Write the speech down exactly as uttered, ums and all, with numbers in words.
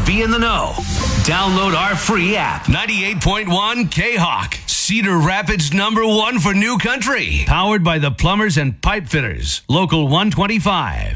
be in the know. Download our free app. ninety-eight point one K-Hawk. Cedar Rapids number one for new country. Powered by the Plumbers and Pipe Fitters. Local one twenty-five.